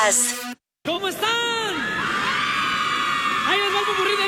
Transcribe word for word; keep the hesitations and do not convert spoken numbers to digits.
Podcast. ¿Cómo están? Ahí les va el popurrí de